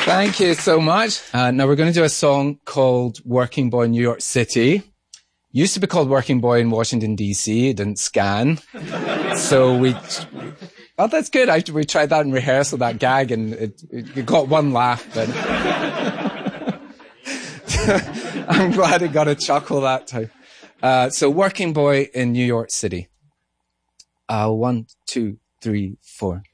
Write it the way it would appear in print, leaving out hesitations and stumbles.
Thank you so much. Now we're going to do a song called Working Boy in New York City. Used to be called Working Boy in Washington, D.C. It didn't scan. So oh, that's good. We tried that in rehearsal, that gag, and it got one laugh, but I'm glad it got a chuckle that time. So Working Boy in New York City. 1, 2, 3, 4.